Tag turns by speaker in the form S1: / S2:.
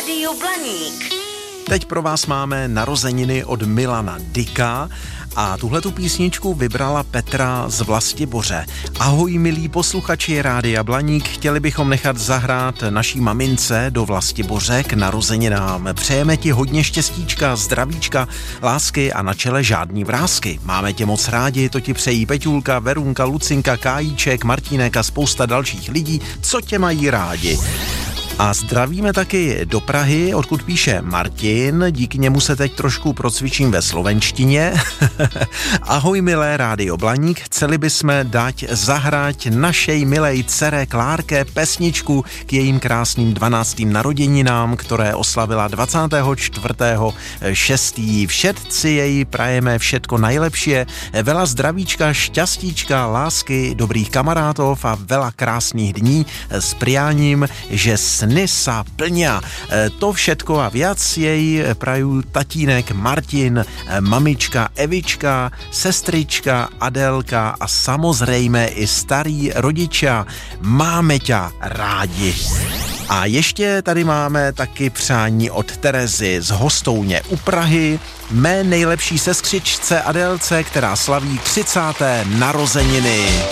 S1: Rádio Blaník.
S2: Teď pro vás máme narozeniny od Milana Dicka a tuhletu písničku vybrala Petra z Vlastiboře. Ahoj milí posluchači Rádia Blaník, chtěli bychom nechat zahrát naší mamince do Vlastiboře k narozeninám. Přejeme ti hodně štěstíčka, zdravíčka, lásky a na čele žádný vrásky. Máme tě moc rádi, to ti přejí Peťulka, Verunka, Lucinka, Kájíček, Martínek a spousta dalších lidí, co tě mají rádi. A zdravíme taky do Prahy, odkud píše Martin, díky němu se teď trošku procvičím ve slovenštině. Ahoj milé Rádio Blaník, chceli bychom dať zahrať našej milej dcere Klárke pesničku k jejím krásným 12. narozeninám, které oslavila 24.6. Všetci jej prajeme všetko najlepšie, veľa zdravíčka, šťastíčka, lásky, dobrých kamarátov a veľa krásných dní s priáním, že sny sa plňa. To všetko a viac jej prajú tatínek Martin, mamička Evička, sestrička Adélka a samozrejme i starí rodičia. Máme ťa rádi. A ještě tady máme taky přání od Terezy z Hostouně u Prahy, mé nejlepší sestřičce Adélce, která slaví 30. narozeniny.